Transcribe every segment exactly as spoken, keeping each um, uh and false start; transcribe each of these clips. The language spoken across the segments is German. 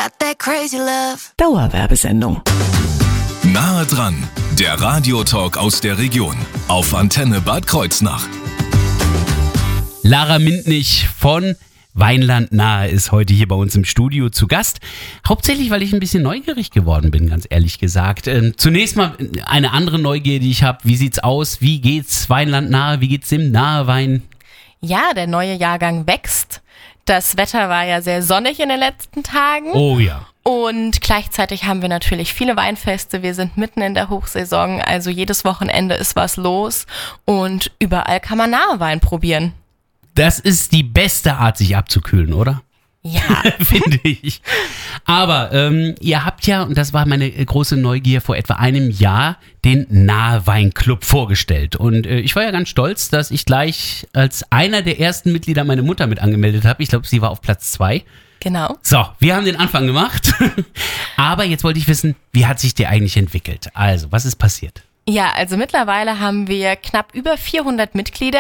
got that crazy love. Dauerwerbesendung. Nahe dran, der Radiotalk aus der Region auf Antenne Bad Kreuznach. Lara Mintnich von Weinland Nahe ist heute hier bei uns im Studio zu Gast. Hauptsächlich, weil ich ein bisschen neugierig geworden bin, ganz ehrlich gesagt. Ähm, zunächst mal eine andere Neugier, die ich habe. Wie sieht's aus? Wie geht's Weinland Nahe? Wie geht's dem Nahewein? Ja, der neue Jahrgang wächst. Das Wetter war ja sehr sonnig in den letzten Tagen. Oh ja. Und gleichzeitig haben wir natürlich viele Weinfeste. Wir sind mitten in der Hochsaison, also jedes Wochenende ist was los. Und überall kann man Nahewein probieren. Das ist die beste Art, sich abzukühlen, oder? Ja. Finde ich. Aber ähm, ihr habt ja, und das war meine große Neugier, vor etwa einem Jahr den Naheweinclub vorgestellt. Und äh, ich war ja ganz stolz, dass ich gleich als einer der ersten Mitglieder meine Mutter mit angemeldet habe. Ich glaube, sie war auf Platz zwei. Genau. So, wir haben den Anfang gemacht. Aber jetzt wollte ich wissen, wie hat sich der eigentlich entwickelt? Also, was ist passiert? Ja, also mittlerweile haben wir knapp über vierhundert Mitglieder.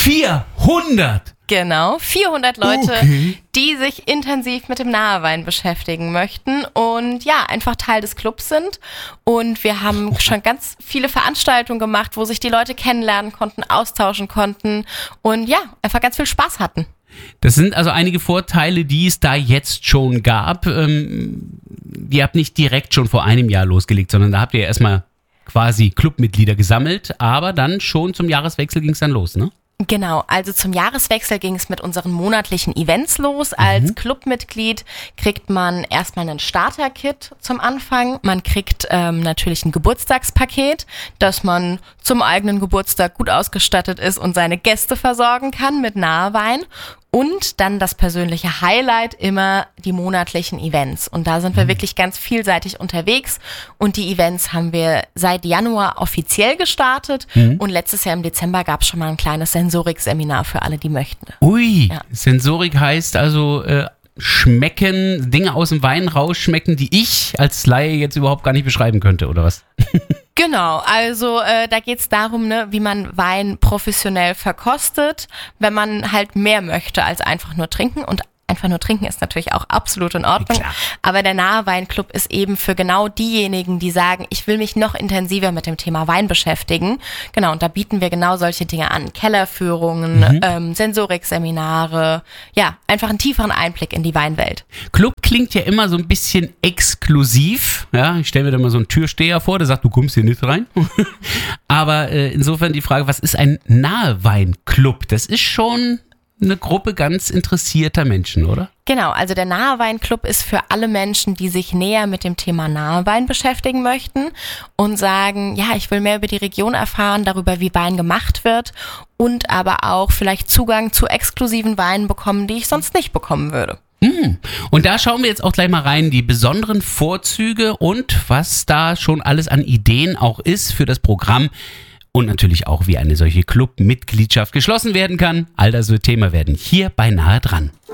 vierhundert? Genau, vierhundert Leute, Okay. die sich intensiv mit dem Nahewein beschäftigen möchten und ja, einfach Teil des Clubs sind. Und wir haben schon ganz viele Veranstaltungen gemacht, wo sich die Leute kennenlernen konnten, austauschen konnten und ja, einfach ganz viel Spaß hatten. Das sind also einige Vorteile, die es da jetzt schon gab. Ähm, ihr habt nicht direkt schon vor einem Jahr losgelegt, sondern da habt ihr erstmal quasi Clubmitglieder gesammelt, aber dann schon zum Jahreswechsel ging es dann los, ne? Genau, also zum Jahreswechsel ging es mit unseren monatlichen Events los. Als Mhm. Clubmitglied kriegt man erstmal einen Starter-Kit zum Anfang. Man kriegt ähm, natürlich ein Geburtstagspaket, dass man zum eigenen Geburtstag gut ausgestattet ist und seine Gäste versorgen kann mit Nahewein. Und dann das persönliche Highlight immer die monatlichen Events. Und da sind wir wirklich ganz vielseitig unterwegs. Und die Events haben wir seit Januar offiziell gestartet. Mhm. Und letztes Jahr im Dezember gab es schon mal ein kleines Sensorik-Seminar für alle, die möchten. Ui, Ja. Sensorik heißt also äh, schmecken, Dinge aus dem Wein rausschmecken, die ich als Laie jetzt überhaupt gar nicht beschreiben könnte, oder was? Genau, also äh, da geht's darum, ne, wie man Wein professionell verkostet, wenn man halt mehr möchte als einfach nur trinken. Und einfach nur trinken ist natürlich auch absolut in Ordnung. Klar. Aber der Naheweinclub ist eben für genau diejenigen, die sagen, ich will mich noch intensiver mit dem Thema Wein beschäftigen. Genau, und da bieten wir genau solche Dinge an. Kellerführungen, Mhm. ähm, Sensorik-Seminare, ja, einfach einen tieferen Einblick in die Weinwelt. Club klingt ja immer so ein bisschen exklusiv. Ja, ich stelle mir da mal so einen Türsteher vor, der sagt, du kommst hier nicht rein. Aber äh, insofern die Frage, was ist ein Naheweinclub? Das ist schon eine Gruppe ganz interessierter Menschen, oder? Genau, also der Naheweinclub ist für alle Menschen, die sich näher mit dem Thema Nahewein beschäftigen möchten und sagen, ja, ich will mehr über die Region erfahren, darüber, wie Wein gemacht wird und aber auch vielleicht Zugang zu exklusiven Weinen bekommen, die ich sonst nicht bekommen würde. Und da schauen wir jetzt auch gleich mal rein, die besonderen Vorzüge und was da schon alles an Ideen auch ist für das Programm. Und natürlich auch, wie eine solche Clubmitgliedschaft geschlossen werden kann. All das wird Thema werden hier bei Nahe dran.